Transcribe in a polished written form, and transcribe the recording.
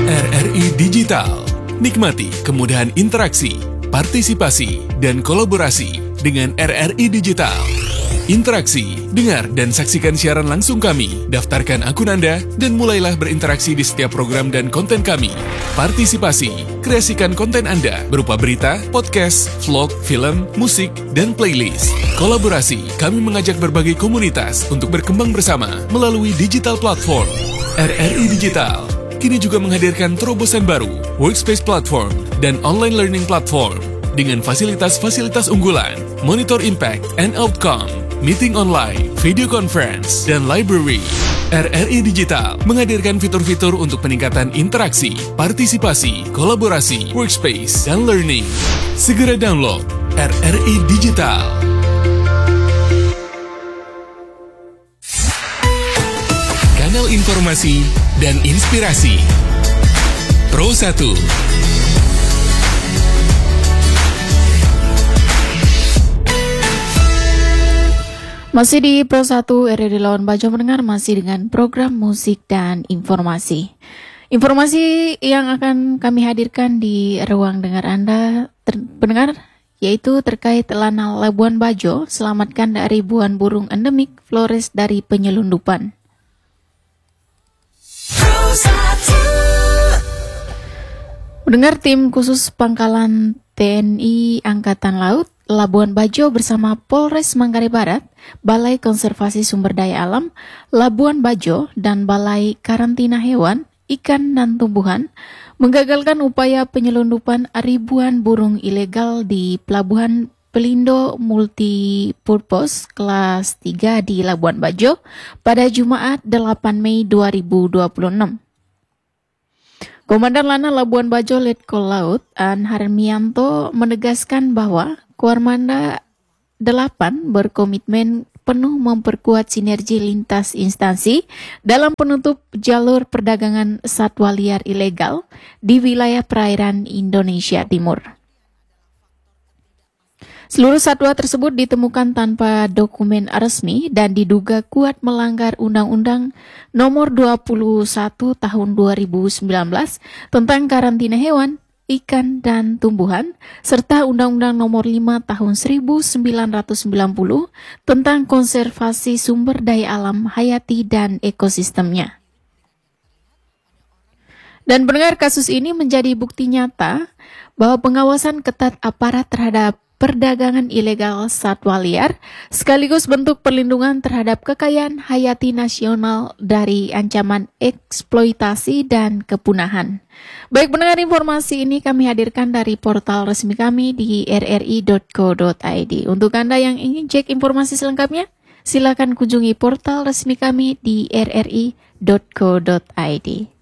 RRI Digital. Nikmati kemudahan interaksi, partisipasi, dan kolaborasi dengan RRI Digital. Interaksi, dengar dan saksikan siaran langsung kami, daftarkan akun Anda, dan mulailah berinteraksi di setiap program dan konten kami. Partisipasi, kreasikan konten Anda berupa berita, podcast, vlog, film, musik, dan playlist. Kolaborasi, kami mengajak berbagai komunitas untuk berkembang bersama melalui digital platform. RRI Digital kini juga menghadirkan terobosan baru, workspace platform, dan online learning platform dengan fasilitas-fasilitas unggulan, monitor impact and outcome, meeting online, video conference, dan library. RRI Digital menghadirkan fitur-fitur untuk peningkatan interaksi, partisipasi, kolaborasi, workspace, dan learning. Segera download RRI Digital. Kanal informasi dan inspirasi. Pro 1. Masih di Pro 1 RRI Lawan Bajo mendengar masih dengan program musik dan informasi. Informasi yang akan kami hadirkan di ruang dengar Anda pendengar yaitu terkait Lanal Labuan Bajo selamatkan ribuan burung endemik Flores dari penyelundupan. Mendengar tim khusus Pangkalan TNI Angkatan Laut Labuan Bajo bersama Polres Manggarai Barat, Balai Konservasi Sumber Daya Alam Labuan Bajo, dan Balai Karantina Hewan, Ikan dan Tumbuhan menggagalkan upaya penyelundupan ribuan burung ilegal di Pelabuhan Pelindo Multipurpose kelas 3 di Labuan Bajo pada Jumat 8 Mei 2026. Komandan Lanal Labuan Bajo Letkol Laut An Harmianto menegaskan bahwa Kormanda 8 berkomitmen penuh memperkuat sinergi lintas instansi dalam penutup jalur perdagangan satwa liar ilegal di wilayah perairan Indonesia Timur. Seluruh satwa tersebut ditemukan tanpa dokumen resmi dan diduga kuat melanggar Undang-Undang Nomor 21 Tahun 2019 tentang karantina hewan, ikan, dan tumbuhan, serta Undang-Undang Nomor 5 Tahun 1990 tentang konservasi sumber daya alam hayati dan ekosistemnya. Dan pendengar, kasus ini menjadi bukti nyata bahwa pengawasan ketat aparat terhadap perdagangan ilegal satwa liar sekaligus bentuk perlindungan terhadap kekayaan hayati nasional dari ancaman eksploitasi dan kepunahan. Baik pendengar, informasi ini kami hadirkan dari portal resmi kami di rri.co.id. Untuk Anda yang ingin cek informasi selengkapnya, silakan kunjungi portal resmi kami di rri.co.id.